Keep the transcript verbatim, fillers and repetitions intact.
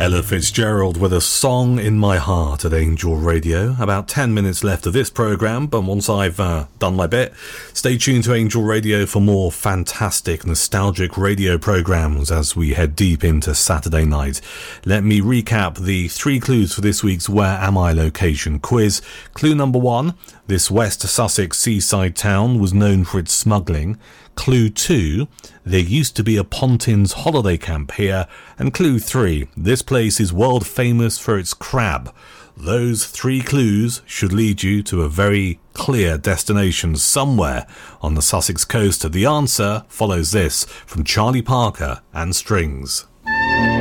Ella Fitzgerald with A Song in My Heart at Angel Radio. About ten minutes left of this programme, but once I've uh, done my bit, stay tuned to Angel Radio for more fantastic, nostalgic radio programmes as we head deep into Saturday night. Let me recap the three clues for this week's Where Am I location quiz. Clue number one, this West Sussex seaside town was known for its smuggling. Clue two, there used to be a Pontins holiday camp here. And clue three, this place is world famous for its crab. Those three clues should lead you to a very clear destination somewhere on the Sussex coast. The answer follows this from Charlie Parker and Strings.